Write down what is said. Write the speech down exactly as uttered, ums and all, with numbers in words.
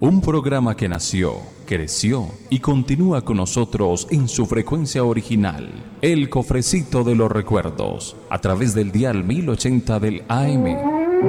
Un programa que nació, creció y continúa con nosotros en su frecuencia original, El Cofrecito de los Recuerdos, a través del dial mil ochenta del A M.